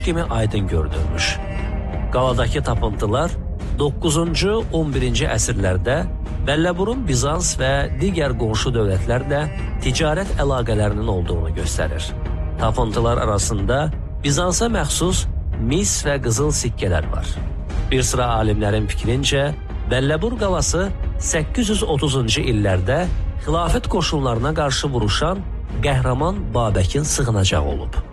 kimi aydın gördürmüş. Qaladakı tapıntılar 9-cu, 11-ci əsrlərdə Bəlləburun Bizans və digər qonşu dövlətlərlə ticarət əlaqələrinin olduğunu göstərir. Tapıntılar arasında Bizansa məxsus mis və qızıl sikkələr var. Bir sıra alimlərin fikrincə, Bəlləbur qalası 830-cu illərdə xilafət qoşunlarına qarşı vuruşan qəhrəman Babəkin sığınacağı olub.